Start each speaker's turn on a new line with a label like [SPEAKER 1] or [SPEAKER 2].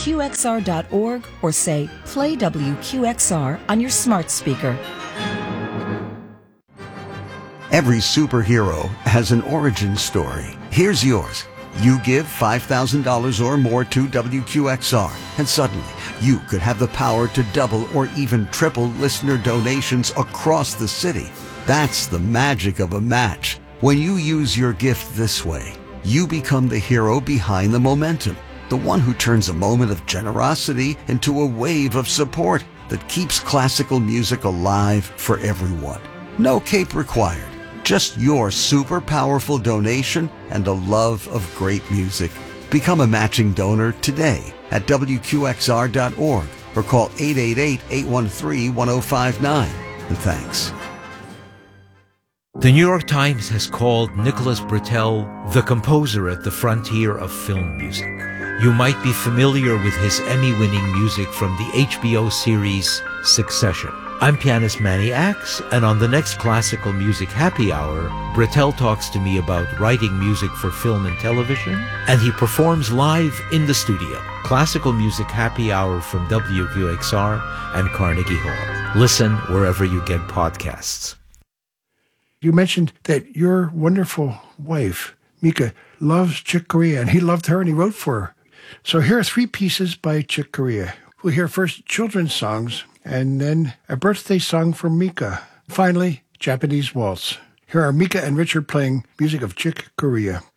[SPEAKER 1] wqxr.org or say play WQXR on your smart speaker.
[SPEAKER 2] Every superhero has an origin story. Here's yours. You give $5,000 or more to WQXR, and suddenly you could have the power to double or even triple listener donations across the city. That's the magic of a match. When you use your gift this way, you become the hero behind the momentum, the one who turns a moment of generosity into a wave of support that keeps classical music alive for everyone. No cape required. Just your super powerful donation and a love of great music. Become a matching donor today at WQXR.org or call 888-813-1059. And thanks.
[SPEAKER 3] The New York Times has called Nicholas Britell the composer at the frontier of film music. You might be familiar with his Emmy-winning music from the HBO series Succession. I'm pianist Manny Axe, and on the next Classical Music Happy Hour, Britell talks to me about writing music for film and television, and he performs live in the studio. Classical Music Happy Hour from WQXR and Carnegie Hall. Listen wherever you get podcasts.
[SPEAKER 4] You mentioned that your wonderful wife, Mika, loves Chick Corea, and he loved her and he wrote for her. So here are 3 pieces by Chick Corea. We'll hear first children's songs, and then a birthday song from Mika. Finally, Japanese waltz. Here are Mika and Richard playing music of Chick Corea.